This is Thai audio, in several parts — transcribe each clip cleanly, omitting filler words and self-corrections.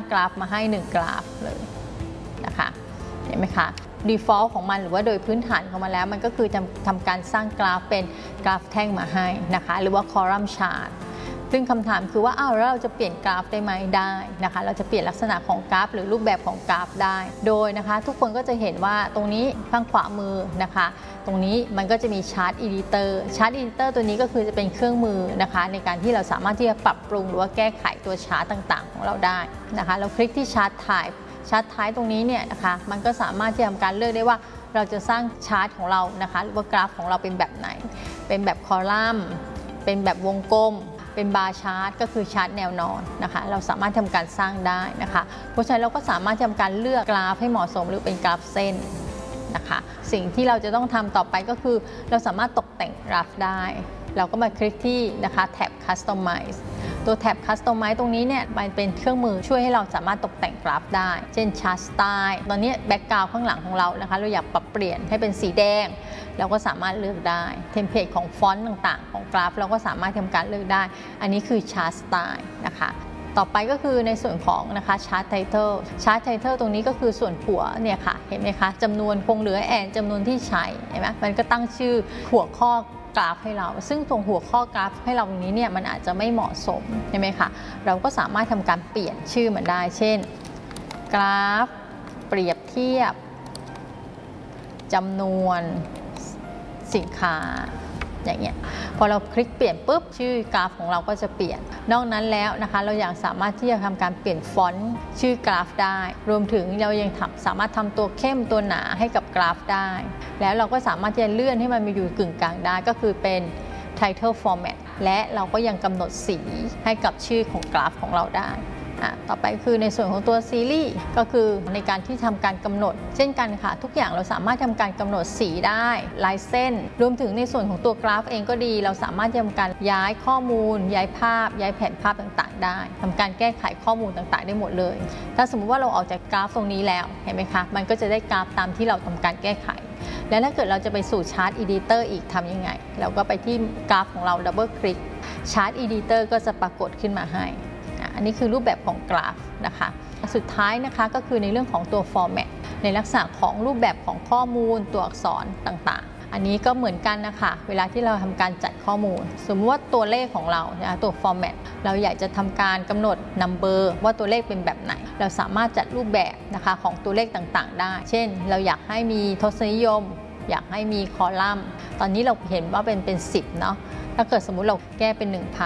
กราฟมาให้1กราฟเลยนะคะเห็นไหมคะ default ของมันหรือว่าโดยพื้นฐานของมันแล้วมันก็คือจะทำการสร้างกราฟเป็นกราฟแท่งมาให้นะคะหรือว่า column chart ซึ่งคำถามคือว่าแล้วเราจะเปลี่ยนกราฟได้ไหมได้นะคะเราจะเปลี่ยนลักษณะของกราฟหรือรูปแบบของกราฟได้โดยนะคะทุกคนก็จะเห็นว่าตรงนี้ข้างขวามือนะคะตรงนี้มันก็จะมี Chart Editor Chart Editor ตัวนี้ก็คือจะเป็นเครื่องมือนะคะในการที่เราสามารถที่จะปรับปรุงหรือว่าแก้ไขตัวชาร์ตต่างๆของเราได้นะคะเราคลิกที่ Chart Type ชาร์ตท้ายตรงนี้เนี่ยนะคะมันก็สามารถที่จะทำการเลือกได้ว่าเราจะสร้างชาร์ตของเรานะคะหรือว่ากราฟของเราเป็นแบบไหนเป็นแบบคอลัมน์เป็นแบบวงกลมเป็นบาร์ชาร์ตก็คือชาร์ตแนวนอนนะคะเราสามารถทำการสร้างได้นะคะเพราะฉะนั้นเราก็สามารถทำการเลือกกราฟให้เหมาะสมหรือเป็นกราฟเส้นนะคะสิ่งที่เราจะต้องทำต่อไปก็คือเราสามารถตกแต่งกราฟได้เราก็มาคลิกที่นะคะแท็บ Customize ตัวแท็บ Customize ตรงนี้เนี่ยมันเป็นเครื่องมือช่วยให้เราสามารถตกแต่งกราฟได้เช่น Chart Style ตอนนี้แบ็กกราวด์ข้างหลังของเรานะคะเราอยากปรับเปลี่ยนให้เป็นสีแดงเราก็สามารถเลือกได้เทมเพลตของฟอนต์ต่างๆของกราฟเราก็สามารถทำการเลือกได้อันนี้คือ Chart Style นะคะต่อไปก็คือในส่วนของนะคะ Chart Title Chart Title ตรงนี้ก็คือส่วนหัวเนี่ยค่ะเห็นไหมคะจำนวนคงเหลือจำนวนที่ใช้เห็นไหมมันก็ตั้งชื่อหัวข้อกราฟให้เราซึ่งตรงหัวข้อกราฟให้เราตรงนี้เนี่ยมันอาจจะไม่เหมาะสมใช่ไหมคะเราก็สามารถทำการเปลี่ยนชื่อมันได้เช่นกราฟเปรียบเทียบจำนวนสินค้าอย่างเงี้ยพอเราคลิกเปลี่ยนปุ๊บชื่อกราฟของเราก็จะเปลี่ยนนอกนั้นแล้วนะคะเรายังสามารถที่จะทำการเปลี่ยนฟอนต์ชื่อกราฟได้รวมถึงเรายังสามารถทำตัวเข้มตัวหนาให้กับกราฟได้แล้วเราก็สามารถที่จะเลื่อนให้มันมาอยู่กึ่งกลางได้ก็คือเป็น Title Format และเราก็ยังกำหนดสีให้กับชื่อของกราฟของเราได้ต่อไปคือในส่วนของตัวซีรีส์ก็คือในการที่ทำการกำหนดเช่นกันค่ะทุกอย่างเราสามารถทำการกำหนดสีได้ลายเส้นรวมถึงในส่วนของตัวกราฟเองก็ดีเราสามารถทำการย้ายข้อมูลย้ายภาพย้ายแผนภาพต่างๆได้ทำการแก้ไขข้อมูลต่างๆได้หมดเลยถ้าสมมุติว่าเราออกจากกราฟตรงนี้แล้วเห็นไหมคะมันก็จะได้กราฟตามที่เราทำการแก้ไขและถ้าเกิดเราจะไปสู่ Chart Editor อีกทำยังไงเราก็ไปที่กราฟของเราดับเบิลคลิก Chart Editor ก็จะปรากฏขึ้นมาให้อันนี้คือรูปแบบของกราฟนะคะสุดท้ายนะคะก็คือในเรื่องของตัว format ในลักษณะของรูปแบบของข้อมูลตัวอักษรต่างๆอันนี้ก็เหมือนกันนะคะเวลาที่เราทำการจัดข้อมูลสมมติว่าตัวเลขของเราตัว format เราอยากจะทำการกำหนด number ว่าตัวเลขเป็นแบบไหนเราสามารถจัดรูปแบบนะคะของตัวเลขต่างๆได้เช่นเราอยากให้มีทศนิยมอยากให้มีคอลัมน์ตอนนี้เราเห็นว่าเป็น10เนาะถ้าเกิดสมมุติเราแก้เป็น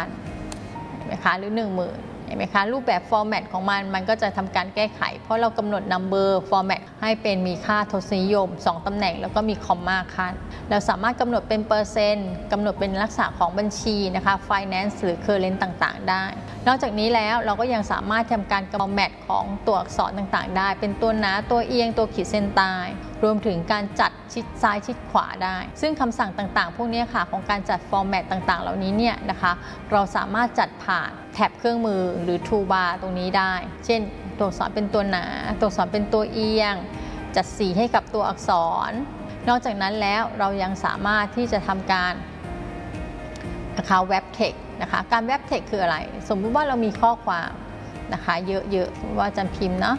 1,000 เห็นไหมคะหรือ 10,000เห็นไหมคะรูปแบบ format ของมันก็จะทำการแก้ไขเพราะเรากำหนด number format ให้เป็นมีค่าทศนิยม2ตำแหน่งแล้วก็มีคอมมาขั้นเราสามารถกำหนดเป็นเปอร์เซ็นต์กำหนดเป็นลักษณะของบัญชีนะคะ finance หรือ current ต่างๆได้นอกจากนี้แล้วเราก็ยังสามารถทำการ format ของตัวอักษรต่างๆได้เป็นตัวหนาตัวเอียงตัวขีดเส้นใต้รวมถึงการจัดชิดซ้ายชิดขวาได้ซึ่งคำสั่งต่างๆพวกนี้ค่ะของการจัด format ต่างๆเหล่านี้เนี่ยนะคะเราสามารถจัดผ่านแท็บเครื่องมือหรือ toolbar ตรงนี้ได้เช่นตัวอักษรเป็นตัวหนาตัวอักษรเป็นตัวเอียงจัดสีให้กับตัวอักษรนอกจากนั้นแล้วเรายังสามารถที่จะทำการนะคะเว็บเทคนะคะการเว็บเทคคืออะไรสมมุติว่าเรามีข้อความนะคะเยอะๆว่าอาจารย์พิมพ์เนาะ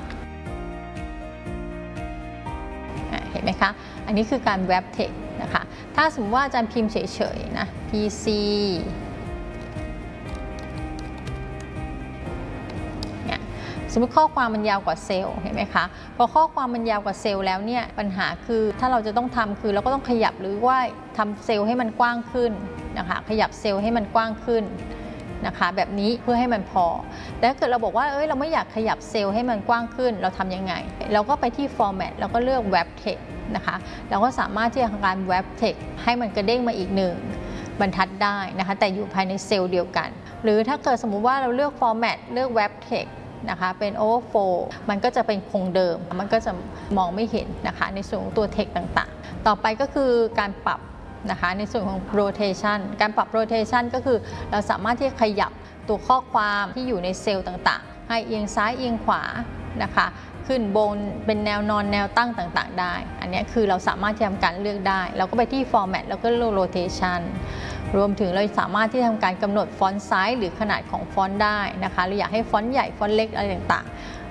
เห็นไหมคะอันนี้คือการเว็บเทคนะคะถ้าสมมติว่าอาจารย์พิมพ์เฉยๆนะ PCสมมติข้อความมันยาวกว่าเซลล์เห็นไหมคะพอข้อความมันยาวกว่าเซลล์แล้วเนี่ยปัญหาคือถ้าเราจะต้องทำคือเราก็ต้องขยับหรือว่าทำเซลล์ให้มันกว้างขึ้นนะคะขยับเซลล์ให้มันกว้างขึ้นนะคะแบบนี้เพื่อให้มันพอแต่ถ้าเกิดเราบอกว่าเราไม่อยากขยับเซลล์ให้มันกว้างขึ้นเราทำยังไงเราก็ไปที่ format แล้วก็เลือก web text นะคะเราก็สามารถที่จะทำการ web text ให้มันกระเด้งมาอีก1บรรทัดได้นะคะแต่อยู่ภายในเซลล์เดียวกันหรือถ้าเกิดสมมุติว่าเราเลือก format เลือก web textนะคะเป็น overflow มันก็จะเป็นคงเดิมมันก็จะมองไม่เห็นนะคะในส่วนของตัว text ต่างๆต่อไปก็คือการปรับนะคะในส่วนของ rotation การปรับ rotation ก็คือเราสามารถที่จะขยับตัวข้อความที่อยู่ในเซลล์ต่างๆให้เอียงซ้ายเอียงขวานะคะขึ้นบนเป็นแนวนอนแนวตั้งต่างๆได้อันนี้คือเราสามารถที่ทำการเลือกได้เราก็ไปที่ format แล้วก็เลือก rotation รวมถึงเราสามารถที่ทำการกำหนดฟอนต์ไซส์หรือขนาดของฟอนต์ได้นะคะเราอยากให้ฟอนต์ใหญ่ฟอนต์เล็กอะไรต่าง